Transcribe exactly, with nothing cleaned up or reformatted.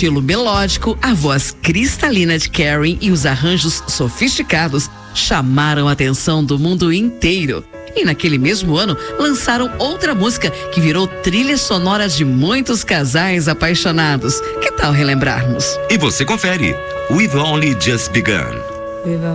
estilo melódico, a voz cristalina de Karen e os arranjos sofisticados chamaram a atenção do mundo inteiro. E naquele mesmo ano, lançaram outra música que virou trilha sonora de muitos casais apaixonados. Que tal relembrarmos? E você confere. We've Only Just Begun.